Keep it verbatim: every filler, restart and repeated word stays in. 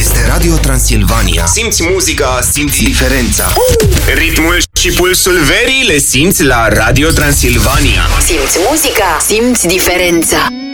este Radio Transilvania. Simți muzica, simți diferența. Ritmul și pulsul verii le simți la Radio Transilvania. Simți muzica, simți diferența.